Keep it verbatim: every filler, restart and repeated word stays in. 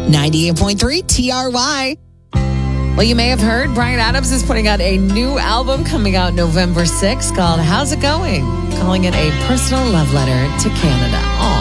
ninety-eight point three T R Y. Well, you may have heard Bryan Adams is putting out a new album coming out November sixth called How's It Going? Calling it a personal love letter to Canada. Aw.